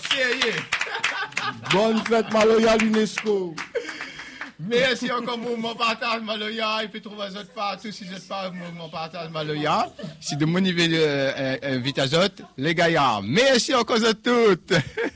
Sérieux. Bonne fête Maloya l'UNESCO. Merci encore mouvement partage Maloya. Et puis trouver les autres partout si vous n'êtes pas mouvement partage Maloya. Si de mon niveau invite à autres, les gars, merci encore à toutes.